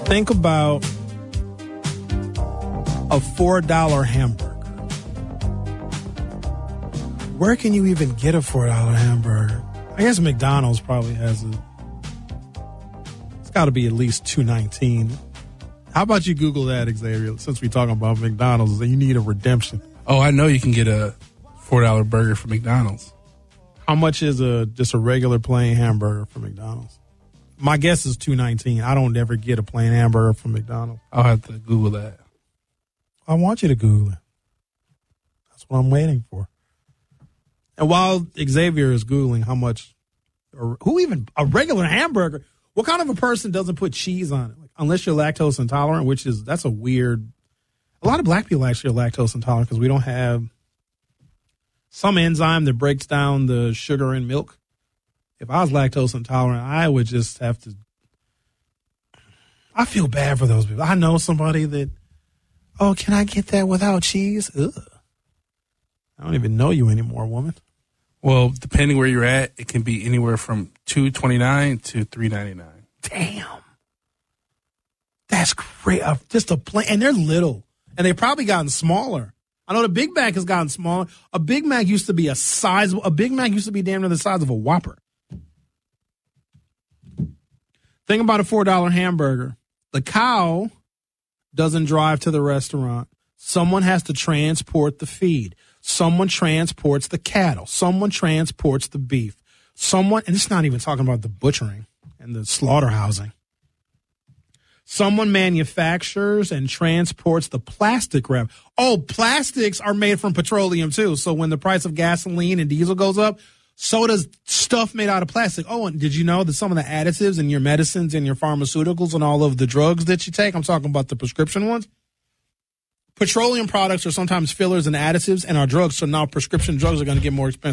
Think about a $4 hamburger. Where can you even get a $4 hamburger? I guess McDonald's probably has it. It's got to be at least $2.19. How about you Google that, Xavier, since we're talking about McDonald's and you need a redemption? Oh, I know you can get a $4 burger from McDonald's. How much is just a regular plain hamburger from McDonald's? My guess is $2.19. I don't ever get a plain hamburger from McDonald's. I'll have to Google that. I want you to Google it. That's what I'm waiting for. And while Xavier is Googling how much, or who even, a regular hamburger, what kind of a person doesn't put cheese on it? Like, unless you're lactose intolerant, that's a weird, a lot of black people actually are lactose intolerant because we don't have some enzyme that breaks down the sugar in milk. If I was lactose intolerant, I would just have to, I feel bad for those people. I know somebody that, oh, can I get that without cheese? Ugh. I don't even know you anymore, woman. Well, depending where you're at, it can be anywhere from $2.29 to $3.99. Damn. That's great. Just a plain, and they're little. And they've probably gotten smaller. I know the Big Mac has gotten smaller. A Big Mac used to be a Big Mac used to be damn near the size of a Whopper. Think about a $4 hamburger. The cow doesn't drive to the restaurant. Someone has to transport the feed. Someone transports the cattle. Someone transports the beef. And it's not even talking about the butchering and the slaughterhousing. Someone manufactures and transports the plastic wrap. Oh, plastics are made from petroleum too. So when the price of gasoline and diesel goes up, so does stuff made out of plastic. Oh, and did you know that some of the additives in your medicines and your pharmaceuticals and all of the drugs that you take, I'm talking about the prescription ones, petroleum products are sometimes fillers and additives in our drugs, so now prescription drugs are going to get more expensive.